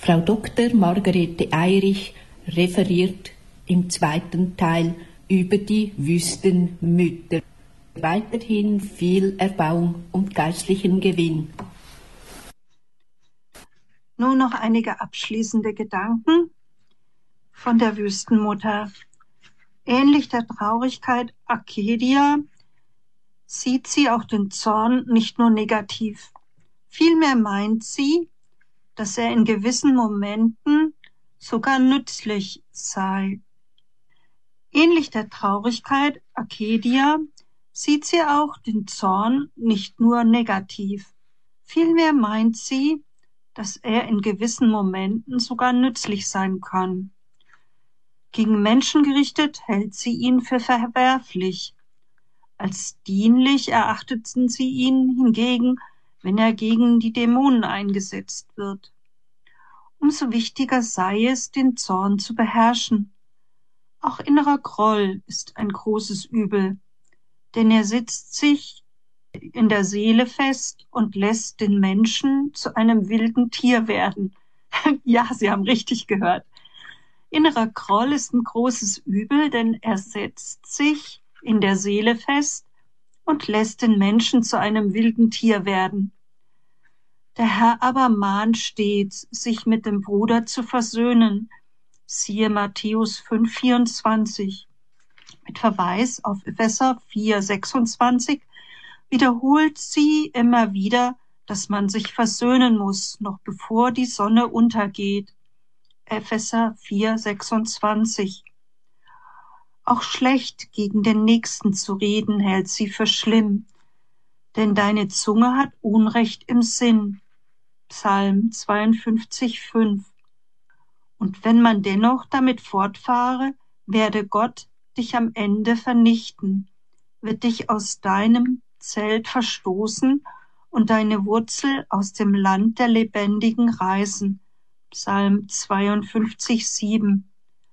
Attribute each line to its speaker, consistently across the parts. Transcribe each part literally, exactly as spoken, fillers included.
Speaker 1: Frau Doktor Margarete Eirich referiert im zweiten Teil über die Wüstenmütter. Weiterhin viel Erbauung und geistlichen Gewinn.
Speaker 2: Nun noch einige abschließende Gedanken von der Wüstenmutter. Ähnlich der Traurigkeit Acadia sieht sie auch den Zorn nicht nur negativ. Vielmehr meint sie, dass er in gewissen Momenten sogar nützlich sei. Ähnlich der Traurigkeit Acadia sieht sie auch den Zorn nicht nur negativ. Vielmehr meint sie, dass er in gewissen Momenten sogar nützlich sein kann. Gegen Menschen gerichtet hält sie ihn für verwerflich. Als dienlich erachteten sie ihn hingegen, wenn er gegen die Dämonen eingesetzt wird. Umso wichtiger sei es, den Zorn zu beherrschen. Auch innerer Groll ist ein großes Übel, denn er sitzt sich in der Seele fest und lässt den Menschen zu einem wilden Tier werden. Ja, Sie haben richtig gehört. Innerer Groll ist ein großes Übel, denn er setzt sich in der Seele fest und lässt den Menschen zu einem wilden Tier werden. Der Herr aber mahnt stets, sich mit dem Bruder zu versöhnen. Siehe Matthäus fünf vierundzwanzig. Mit Verweis auf Epheser vier sechsundzwanzig wiederholt sie immer wieder, dass man sich versöhnen muss, noch bevor die Sonne untergeht. Epheser vier sechsundzwanzig. Auch schlecht gegen den Nächsten zu reden, hält sie für schlimm, denn deine Zunge hat Unrecht im Sinn. Psalm zweiundfünfzig fünf. Und wenn man dennoch damit fortfahre, werde Gott dich am Ende vernichten, wird dich aus deinem Zelt verstoßen und deine Wurzel aus dem Land der Lebendigen reißen. Psalm zweiundfünfzig sieben.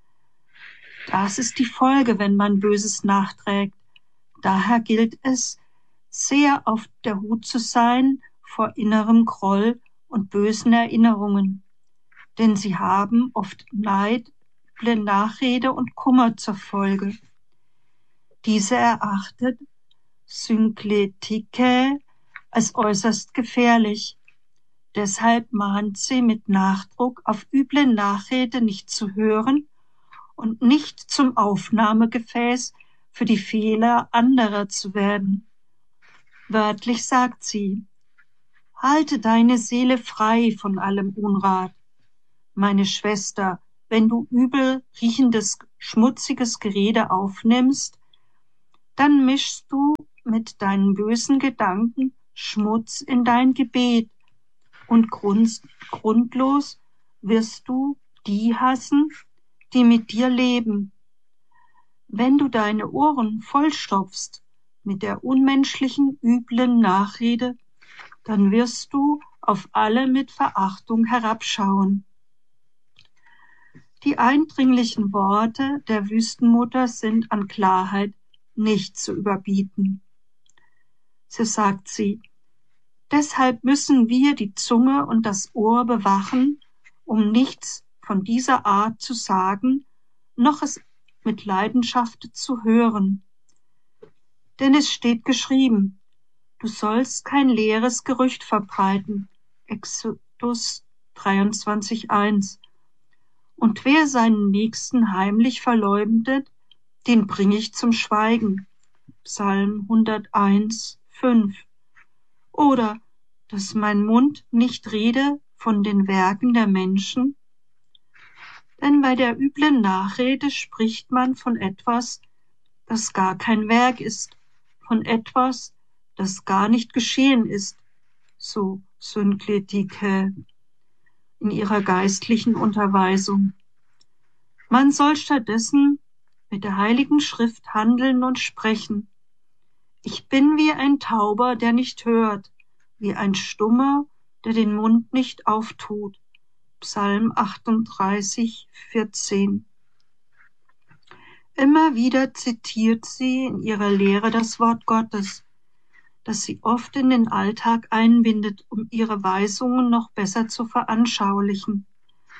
Speaker 2: Das ist die Folge, wenn man Böses nachträgt. Daher gilt es, sehr auf der Hut zu sein vor innerem Groll und bösen Erinnerungen, denn sie haben oft Neid, Nachrede und Kummer zur Folge. Diese erachtet Synkletike als äußerst gefährlich. Deshalb mahnt sie mit Nachdruck, auf üble Nachrede nicht zu hören und nicht zum Aufnahmegefäß für die Fehler anderer zu werden. Wörtlich sagt sie: Halte deine Seele frei von allem Unrat. Meine Schwester, wenn du übel riechendes, schmutziges Gerede aufnimmst, dann mischst du mit deinen bösen Gedanken Schmutz in dein Gebet und grund, grundlos wirst du die hassen, die mit dir leben. Wenn du deine Ohren vollstopfst mit der unmenschlichen, üblen Nachrede, dann wirst du auf alle mit Verachtung herabschauen. Die eindringlichen Worte der Wüstenmutter sind an Klarheit nicht zu überbieten. So sagt sie: Deshalb müssen wir die Zunge und das Ohr bewachen, um nichts von dieser Art zu sagen, noch es mit Leidenschaft zu hören. Denn es steht geschrieben: Du sollst kein leeres Gerücht verbreiten. Exodus dreiundzwanzig eins. Und wer seinen Nächsten heimlich verleumdet, den bringe ich zum Schweigen. Psalm hunderteins fünf. Oder, dass mein Mund nicht rede von den Werken der Menschen. Denn bei der üblen Nachrede spricht man von etwas, das gar kein Werk ist, von etwas, das gar nicht geschehen ist, so Synkletike in ihrer geistlichen Unterweisung. Man soll stattdessen mit der Heiligen Schrift handeln und sprechen. Ich bin wie ein Tauber, der nicht hört, wie ein Stummer, der den Mund nicht auftut. Psalm achtunddreißig vierzehn. Immer wieder zitiert sie in ihrer Lehre das Wort Gottes, das sie oft in den Alltag einbindet, um ihre Weisungen noch besser zu veranschaulichen.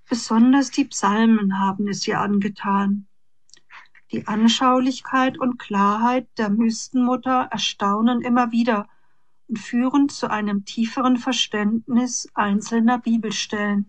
Speaker 2: Besonders die Psalmen haben es ihr angetan. Die Anschaulichkeit und Klarheit der Wüstenmutter erstaunen immer wieder und führen zu einem tieferen Verständnis einzelner Bibelstellen.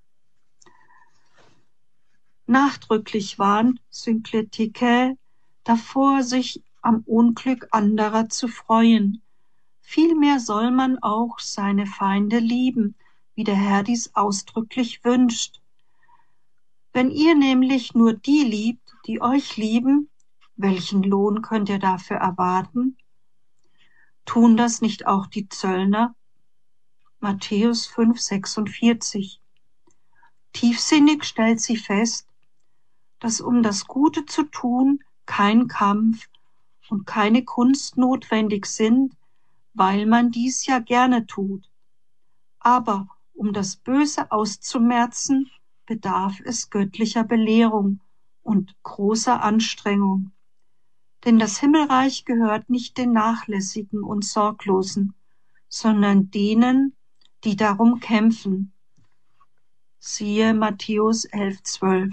Speaker 2: Nachdrücklich warnt Synkletike davor, sich am Unglück anderer zu freuen. Vielmehr soll man auch seine Feinde lieben, wie der Herr dies ausdrücklich wünscht. Wenn ihr nämlich nur die liebt, die euch lieben, welchen Lohn könnt ihr dafür erwarten? Tun das nicht auch die Zöllner? Matthäus fünf sechsundvierzig. Tiefsinnig stellt sie fest, dass um das Gute zu tun kein Kampf und keine Kunst notwendig sind, weil man dies ja gerne tut. Aber um das Böse auszumerzen, bedarf es göttlicher Belehrung und großer Anstrengung. Denn das Himmelreich gehört nicht den Nachlässigen und Sorglosen, sondern denen, die darum kämpfen. Siehe Matthäus elf zwölf.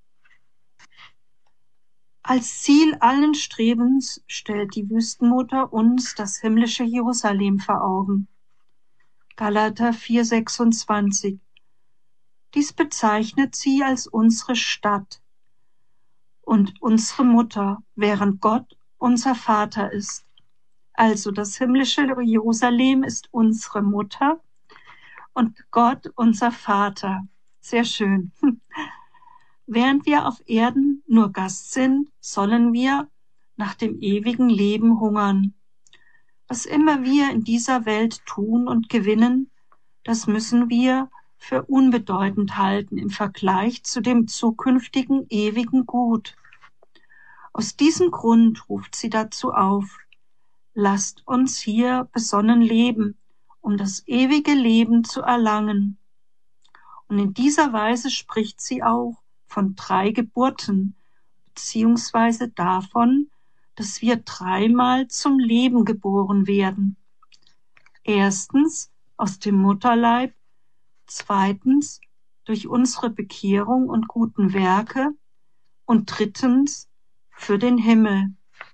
Speaker 2: Als Ziel allen Strebens stellt die Wüstenmutter uns das himmlische Jerusalem vor Augen. Galater vier sechsundzwanzig. Dies bezeichnet sie als unsere Stadt und unsere Mutter, während Gott unser Vater ist. Also das himmlische Jerusalem ist unsere Mutter und Gott unser Vater. Sehr schön. Während wir auf Erden nur Gast sind, sollen wir nach dem ewigen Leben hungern. Was immer wir in dieser Welt tun und gewinnen, das müssen wir für unbedeutend halten im Vergleich zu dem zukünftigen ewigen Gut. Aus diesem Grund ruft sie dazu auf: Lasst uns hier besonnen leben, um das ewige Leben zu erlangen. Und in dieser Weise spricht sie auch von drei Geburten, beziehungsweise davon, dass wir dreimal zum Leben geboren werden. Erstens aus dem Mutterleib, zweitens durch unsere Bekehrung und guten Werke und drittens für den Himmel.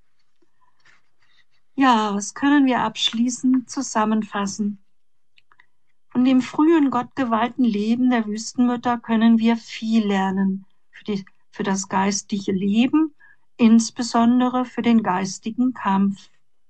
Speaker 2: Ja, was können wir abschließend zusammenfassen? Von dem frühen gottgeweihten Leben der Wüstenmütter können wir viel lernen für, die, für das geistliche Leben, insbesondere für den geistigen Kampf.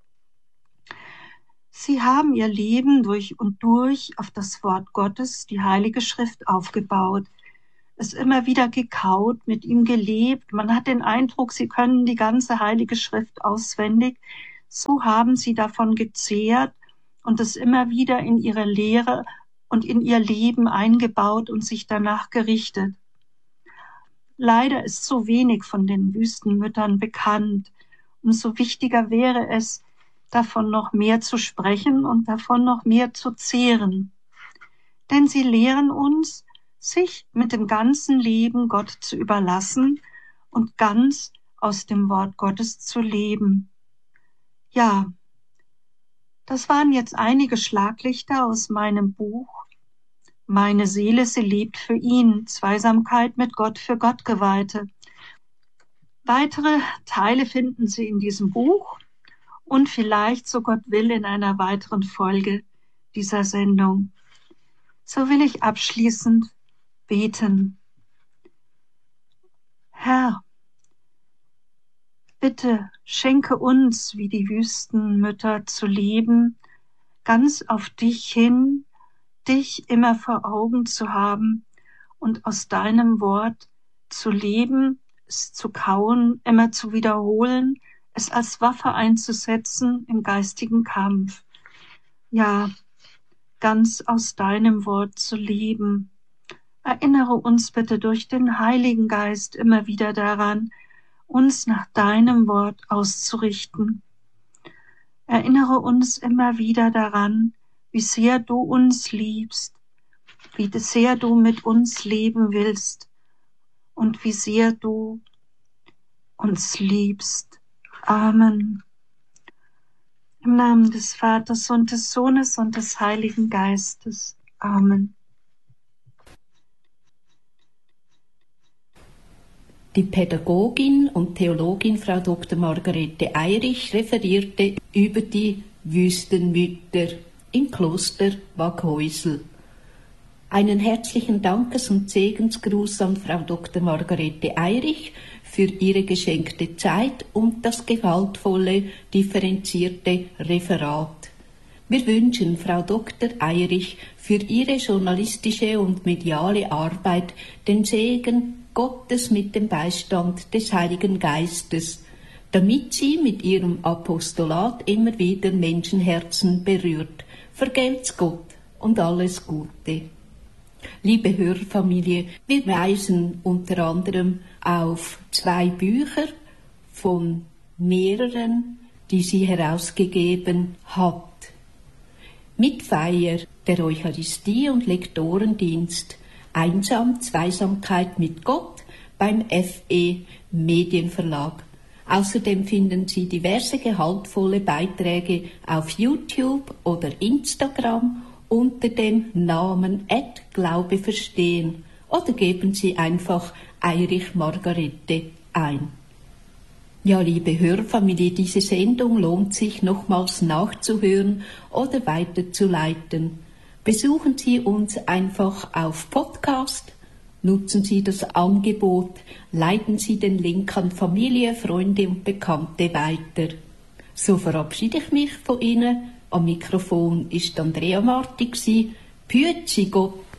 Speaker 2: Sie haben ihr Leben durch und durch auf das Wort Gottes, die Heilige Schrift, aufgebaut, es immer wieder gekaut, mit ihm gelebt. Man hat den Eindruck, sie können die ganze Heilige Schrift auswendig. So haben sie davon gezehrt und es immer wieder in ihre Lehre und in ihr Leben eingebaut und sich danach gerichtet. Leider ist so wenig von den Wüstenmüttern bekannt. Umso wichtiger wäre es, davon noch mehr zu sprechen und davon noch mehr zu zehren. Denn sie lehren uns, sich mit dem ganzen Leben Gott zu überlassen und ganz aus dem Wort Gottes zu leben. Ja, das waren jetzt einige Schlaglichter aus meinem Buch Meine Seele, sie lebt für ihn, Zweisamkeit mit Gott für Gottgeweihte. Weitere Teile finden Sie in diesem Buch und vielleicht, so Gott will, in einer weiteren Folge dieser Sendung. So will ich abschließend beten. Herr, bitte schenke uns, wie die Wüstenmütter, zu leben, ganz auf dich hin, dich immer vor Augen zu haben und aus deinem Wort zu leben, es zu kauen, immer zu wiederholen, es als Waffe einzusetzen im geistigen Kampf. Ja, ganz aus deinem Wort zu leben. Erinnere uns bitte durch den Heiligen Geist immer wieder daran, uns nach deinem Wort auszurichten. Erinnere uns immer wieder daran, wie sehr du uns liebst, wie sehr du mit uns leben willst und wie sehr du uns liebst. Amen. Im Namen des Vaters und des Sohnes und des Heiligen Geistes. Amen.
Speaker 1: Die Pädagogin und Theologin Frau Doktor Margarete Eirich referierte über die Wüstenmütter im Kloster Waghäusel. Einen herzlichen Dankes- und Segensgruß an Frau Doktor Margarete Eirich für ihre geschenkte Zeit und das gehaltvolle, differenzierte Referat. Wir wünschen Frau Doktor Eirich für ihre journalistische und mediale Arbeit den Segen Gottes mit dem Beistand des Heiligen Geistes, damit sie mit ihrem Apostolat immer wieder Menschenherzen berührt. Vergelt's Gott und alles Gute. Liebe Hörfamilie, wir weisen unter anderem auf zwei Bücher von mehreren, die sie herausgegeben hat. Mitfeier der Eucharistie und Lektorendienst Einsam, Zweisamkeit mit Gott beim F E Medienverlag. Außerdem finden Sie diverse gehaltvolle Beiträge auf YouTube oder Instagram unter dem Namen at Glaube verstehen oder geben Sie einfach Eirich Margarete ein. Ja, liebe Hörfamilie, diese Sendung lohnt sich nochmals nachzuhören oder weiterzuleiten. Besuchen Sie uns einfach auf Podcast, nutzen Sie das Angebot, leiten Sie den Link an Familie, Freunde und Bekannte weiter. So verabschiede ich mich von Ihnen. Am Mikrofon ist Andrea Marti. Püezi Gott.